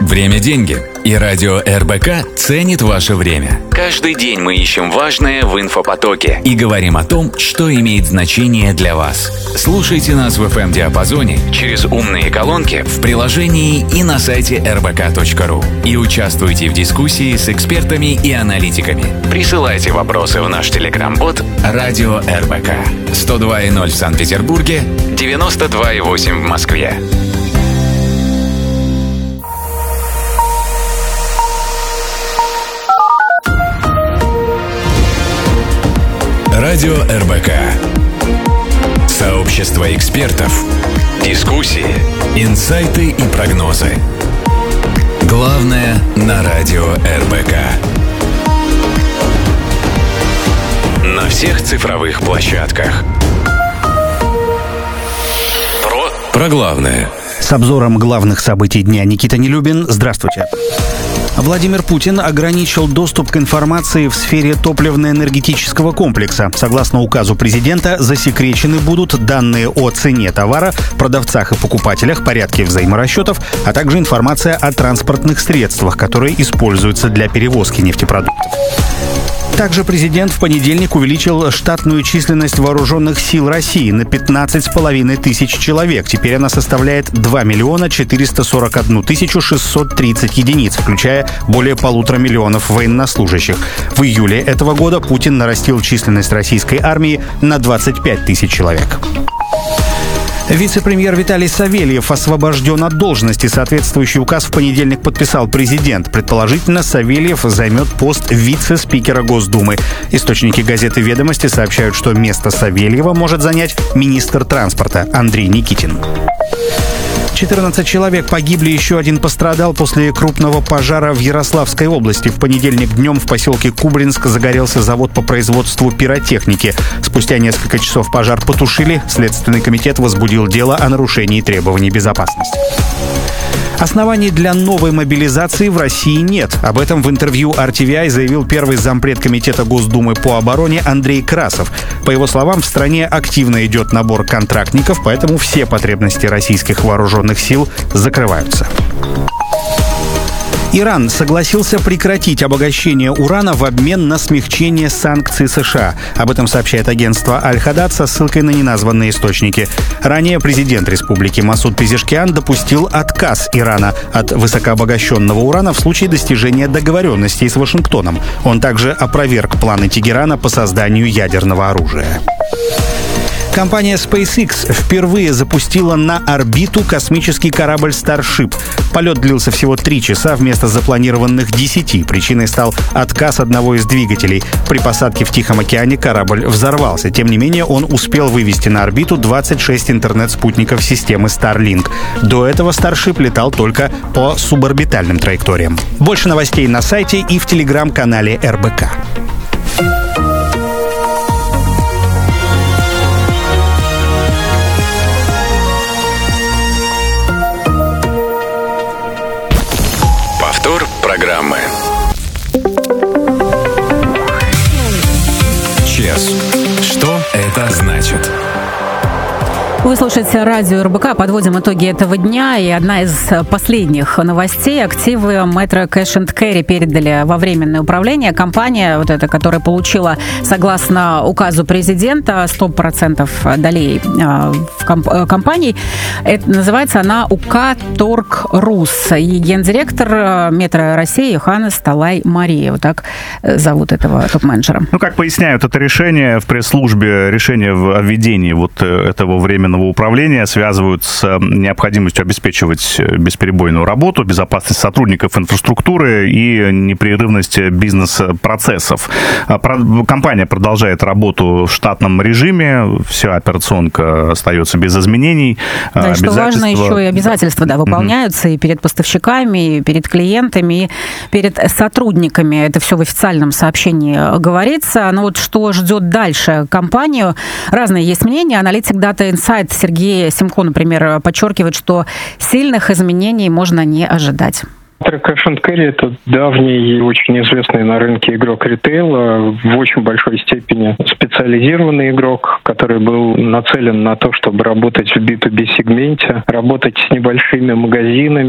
Время – деньги, и радио РБК ценит ваше время. Каждый день мы ищем важное в инфопотоке и говорим о том, что имеет значение для вас. Слушайте нас в FM-диапазоне через умные колонки в приложении и на сайте rbk.ru. И участвуйте в дискуссии с экспертами и аналитиками. Присылайте вопросы в наш телеграм-бот «Радио РБК». 102.0 в Санкт-Петербурге, 92.8 в Москве. Радио РБК. Сообщество экспертов, дискуссии, инсайты и прогнозы. Главное на радио РБК. На всех цифровых площадках. Про главное. С обзором главных событий дня Никита Нелюбин. Здравствуйте. Владимир Путин ограничил доступ к информации в сфере топливно-энергетического комплекса. Согласно указу президента, засекречены будут данные о цене товара, продавцах и покупателях, порядке взаиморасчетов, а также информация о транспортных средствах, которые используются для перевозки нефтепродуктов. Также президент в понедельник увеличил штатную численность вооруженных сил России на 15,5 тысяч человек. Теперь она составляет 2 миллиона 441 тысячу 630 единиц, включая более 1,5 миллиона военнослужащих. В июле этого года Путин нарастил численность российской армии на 25 тысяч человек. Вице-премьер Виталий Савельев освобожден от должности. Соответствующий указ в понедельник подписал президент. Предположительно, Савельев займет пост вице-спикера Госдумы. Источники газеты «Ведомости» сообщают, что место Савельева может занять министр транспорта Андрей Никитин. 14 человек погибли, еще один пострадал после крупного пожара в Ярославской области. В понедельник днем в поселке Кубринск загорелся завод по производству пиротехники. Спустя несколько часов пожар потушили. Следственный комитет возбудил дело о нарушении требований безопасности. Оснований для новой мобилизации в России нет. Об этом в интервью RTVI заявил первый зампред Комитета Госдумы по обороне Андрей Красов. По его словам, в стране активно идет набор контрактников, поэтому все потребности российских вооруженных сил закрываются. Иран согласился прекратить обогащение урана в обмен на смягчение санкций США. Об этом сообщает агентство Аль-Хадад со ссылкой на неназванные источники. Ранее президент республики Масуд Пезешкиан допустил отказ Ирана от высокообогащенного урана в случае достижения договоренностей с Вашингтоном. Он также опроверг планы Тегерана по созданию ядерного оружия. Компания SpaceX впервые запустила на орбиту космический корабль Starship. Полет длился всего 3 часа вместо запланированных 10. Причиной стал отказ одного из двигателей. При посадке в Тихом океане корабль взорвался. Тем не менее, он успел вывести на орбиту 26 интернет-спутников системы Starlink. До этого Starship летал только по суборбитальным траекториям. Больше новостей на сайте и в телеграм-канале РБК. Программы. ЧЕС. Что это значит? Вы слушаете радио РБК. Подводим итоги этого дня. И одна из последних новостей. Активы Metro Cash & Carry передали во временное управление. Компания, вот эта, которая получила, согласно указу президента, 100% долей в компании. Это называется она УК Торг Рус. И гендиректор Метро России Йоханнес Талай Мария. Вот так зовут этого топ-менеджера. Как поясняют это решение в пресс-службе, решение о введении вот этого временного управления связывают с необходимостью обеспечивать бесперебойную работу, безопасность сотрудников инфраструктуры и непрерывность бизнес-процессов. Компания продолжает работу в штатном режиме, вся операционка остается без изменений. Да, что важно, еще и обязательства выполняются и перед поставщиками, и перед клиентами, и перед сотрудниками. Это все в официальном сообщении говорится. Но вот что ждет дальше компанию? Разные есть мнения. Аналитик Data Insight Сергей Семко, например, подчеркивает, что сильных изменений можно не ожидать. Cash & Carry — это давний и очень известный на рынке игрок ритейла, в очень большой степени специализированный игрок, который был нацелен на то, чтобы работать в B2B сегменте, работать с небольшими магазинами,